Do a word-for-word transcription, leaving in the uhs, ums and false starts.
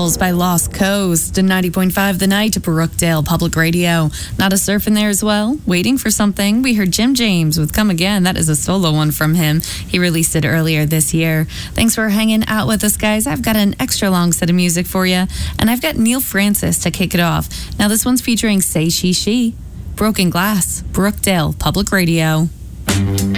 Falls by Lost Coast and ninety point five The Night, Brookdale Public Radio. Not a Surf in there as well. Waiting for something. We heard Jim James with Come Again. That is a solo one from him. He released it earlier this year. Thanks for hanging out with us, guys. I've got an extra long set of music for you, and I've got Neil Francis to kick it off. Now this one's featuring Say She She. Broken Glass, Brookdale Public Radio.